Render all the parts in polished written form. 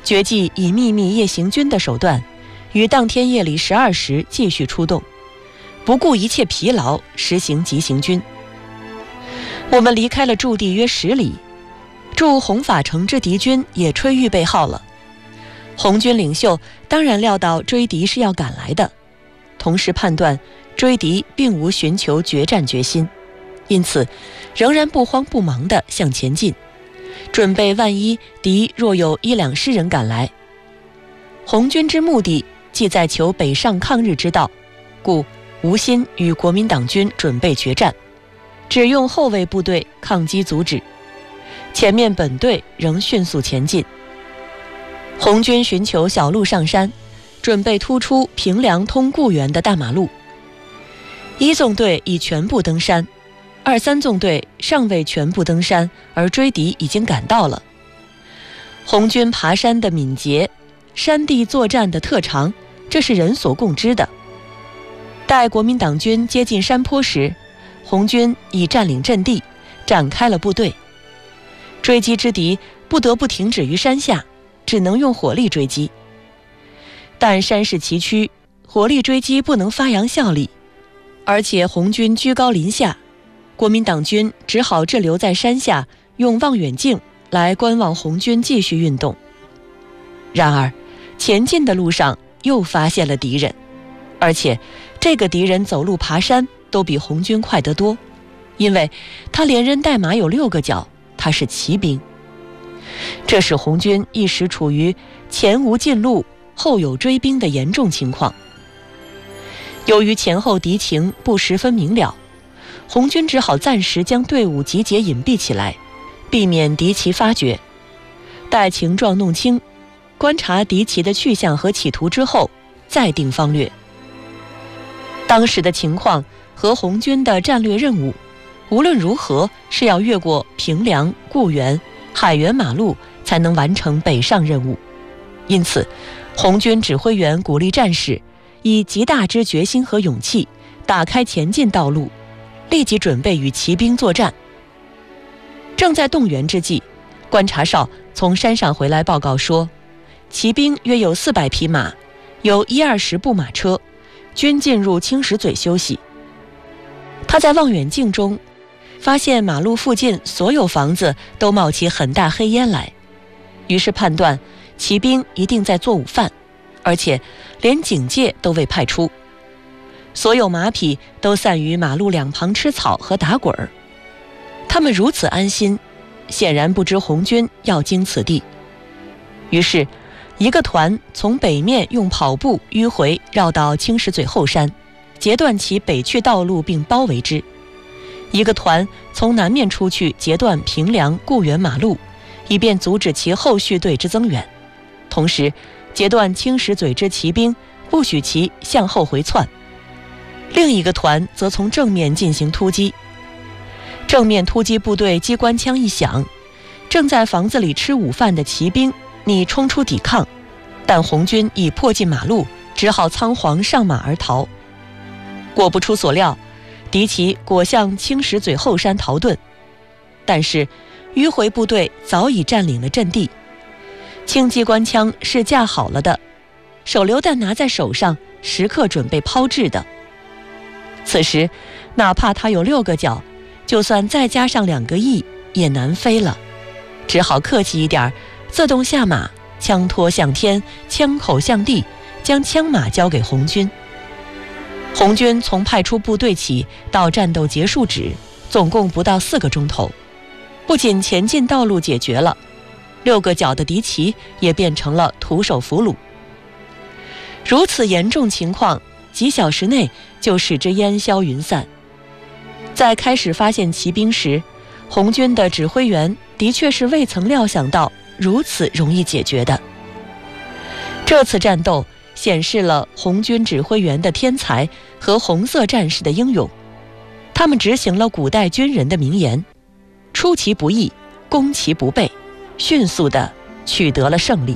决计以秘密夜行军的手段，于当天夜里12时继续出动，不顾一切疲劳，实行急行军。我们离开了驻地约10里，驻红法城之敌军也吹预备号了。红军领袖当然料到追敌是要赶来的，同时判断追敌并无寻求决战决心，因此仍然不慌不忙地向前进，准备万一敌若有1、2师人赶来。红军之目的既在求北上抗日之道，故无心与国民党军准备决战，只用后卫部队抗击阻止，前面本队仍迅速前进。红军寻求小路上山，准备突出平凉通固原的大马路。1纵队已全部登山，2、3纵队尚未全部登山，而追敌已经赶到了。红军爬山的敏捷，山地作战的特长，这是人所共知的。待国民党军接近山坡时，红军已占领阵地，展开了部队。追击之敌不得不停止于山下，只能用火力追击。但山势崎岖，火力追击不能发扬效力，而且红军居高临下，国民党军只好滞留在山下，用望远镜来观望红军继续运动。然而前进的路上又发现了敌人，而且这个敌人走路爬山都比红军快得多，因为他连人带马有6个脚，他是骑兵。这使红军一时处于前无近路，后有追兵的严重情况。由于前后敌情不十分明了，红军只好暂时将队伍集结隐蔽起来，避免敌骑发觉。待情状弄清，观察敌骑的去向和企图之后，再定方略。当时的情况和红军的战略任务，无论如何是要越过平凉、固原、海原马路才能完成北上任务。因此红军指挥员鼓励战士以极大之决心和勇气打开前进道路，立即准备与骑兵作战。正在动员之际，观察哨从山上回来报告说，骑兵约有400匹马，有10-20部马车，均进入青石嘴休息。他在望远镜中发现马路附近所有房子都冒起很大黑烟来，于是判断骑兵一定在做午饭，而且连警戒都未派出。所有马匹都散于马路两旁吃草和打滚儿。他们如此安心，显然不知红军要经此地。于是一个团从北面用跑步迂回绕到青石嘴后山，截断其北去道路并包围之。一个团从南面出去，截断平凉、固原马路，以便阻止其后续队之增援，同时截断青石嘴之骑兵，不许其向后回窜。另一个团则从正面进行突击。正面突击部队机关枪一响，正在房子里吃午饭的骑兵拟冲出抵抗，但红军已迫近马路，只好仓皇上马而逃。果不出所料，敌骑果向青石嘴后山逃遁，但是迂回部队早已占领了阵地。轻机关枪是架好了的，手榴弹拿在手上，时刻准备抛掷的。此时哪怕他有6个脚，就算再加上2个翼也难飞了，只好客气一点，自动下马，枪托向天，枪口向地，将枪马交给红军。红军从派出部队起到战斗结束止，总共不到4个钟头，不仅前进道路解决了，6个脚的敌骑也变成了徒手俘虏。如此严重情况，几小时内就使之烟消云散。在开始发现骑兵时，红军的指挥员的确是未曾料想到如此容易解决的。这次战斗显示了红军指挥员的天才和红色战士的英勇，他们执行了古代军人的名言：出其不意，攻其不备，迅速地取得了胜利。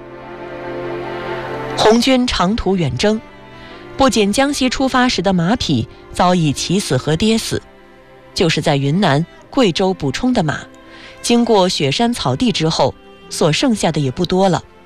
红军长途远征，不仅江西出发时的马匹遭已骑死和跌死，就是在云南、贵州补充的马，经过雪山草地之后，所剩下的也不多了。